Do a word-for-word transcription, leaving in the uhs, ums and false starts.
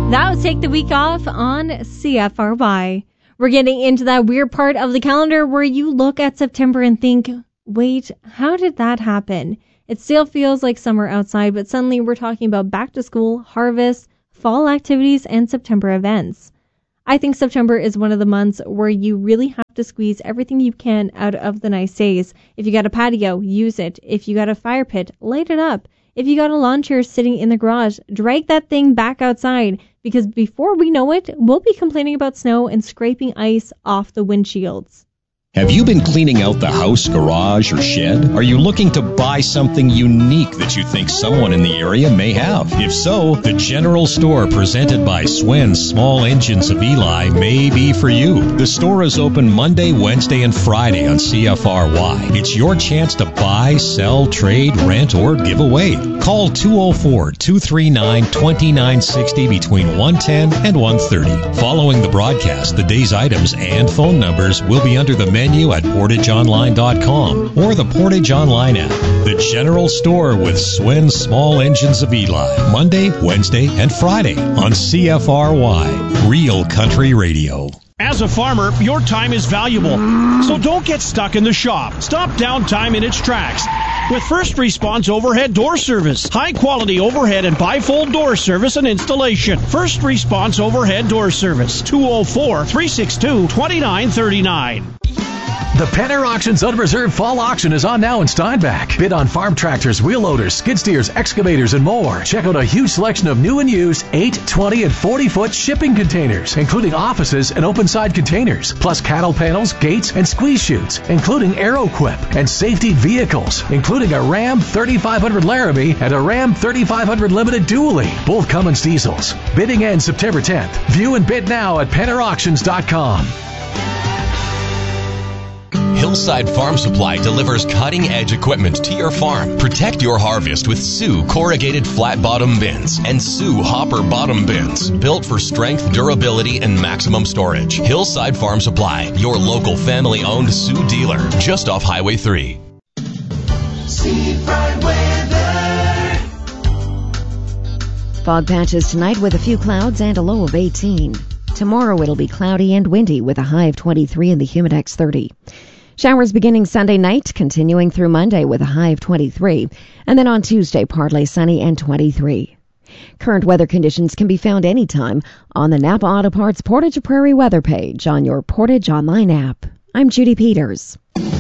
That was Take the Week Off on C F R Y. We're getting into that weird part of the calendar where you look at September and think, wait, how did that happen? It still feels like summer outside, but suddenly we're talking about back to school, harvest, fall activities, and September events. I think September is one of the months where you really have to squeeze everything you can out of the nice days. If you got a patio, use it. If you got a fire pit, light it up. If you got a lawn chair sitting in the garage, drag that thing back outside, because before we know it, we'll be complaining about snow and scraping ice off the windshields. Have you been cleaning out the house, garage, or shed? Are you looking to buy something unique that you think someone in the area may have? If so, the General Store presented by Swen's Small Engines of Eli may be for you. The store is open Monday, Wednesday, and Friday on C F R Y. It's your chance to buy, sell, trade, rent, or give away. Call two oh four, two three nine, two nine six oh between one ten and one thirty. Following the broadcast, the day's items and phone numbers will be under the menu at portage online dot com or the Portage Online app. The General Store with Swen's Small Engines of Eli. Monday, Wednesday, and Friday on C F R Y. Real Country Radio. As a farmer, your time is valuable, so don't get stuck in the shop. Stop downtime in its tracks with First Response Overhead Door Service. High-quality overhead and bifold door service and installation. First Response Overhead Door Service. two oh four, three six two, two nine three nine. The Penner Auctions Unreserved Fall Auction is on now in Steinbach. Bid on farm tractors, wheel loaders, skid steers, excavators, and more. Check out a huge selection of new and used eight, twenty, and forty-foot shipping containers, including offices and open-side containers, plus cattle panels, gates, and squeeze chutes, including AeroQuip, and safety vehicles, including a Ram thirty-five hundred Laramie and a Ram thirty-five hundred Limited Dually, both Cummins diesels. Bidding ends September tenth. View and bid now at penner auctions dot com. Hillside Farm Supply delivers cutting-edge equipment to your farm. Protect your harvest with Sioux corrugated flat-bottom bins and Sioux hopper bottom bins, built for strength, durability, and maximum storage. Hillside Farm Supply, your local family-owned Sioux dealer, just off Highway three. Seafront weather. Fog patches tonight with a few clouds and a low of eighteen. Tomorrow it'll be cloudy and windy with a high of twenty-three and the Humidex thirty. Showers beginning Sunday night, continuing through Monday with a high of twenty-three. And then on Tuesday, partly sunny and twenty-three. Current weather conditions can be found anytime on the Napa Auto Parts Portage Prairie weather page on your Portage Online app. I'm Judy Peters.